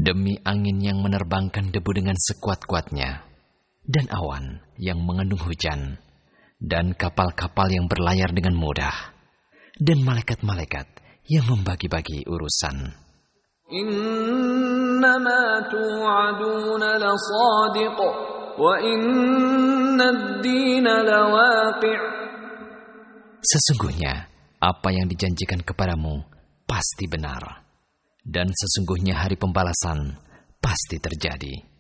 demi angin yang menerbangkan debu dengan sekuat-kuatnya, dan awan yang mengandung hujan, dan kapal-kapal yang berlayar dengan mudah, dan malaikat-malaikat yang membagi-bagi urusan. Innama tu'aduna lasadiq, wa innad dina lawaqi'. Sesungguhnya apa yang dijanjikan kepadamu pasti benar, dan sesungguhnya hari pembalasan pasti terjadi.